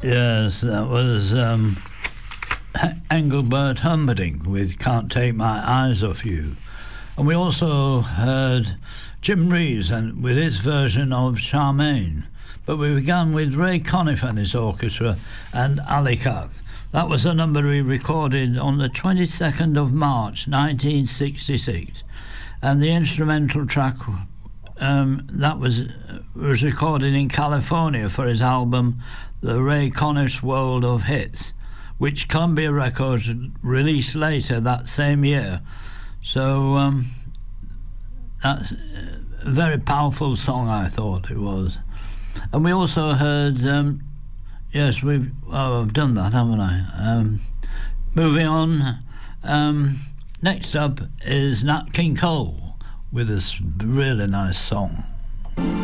Yes, that was Engelbert Humperdinck with Can't Take My Eyes Off You. And we also heard Jim Reeves and with his version of Charmaine. But we began with Ray Conniff and his orchestra and Alicat. That was a number he recorded on the 22nd of March 1966. And the instrumental track that was recorded in California for his album The Ray Conniff's World of Hits, which Columbia Records released later that same year. So that's a very powerful song, I thought it was. And we also heard, yes, I've done that, haven't I? Moving on, next up is Nat King Cole with this really nice song.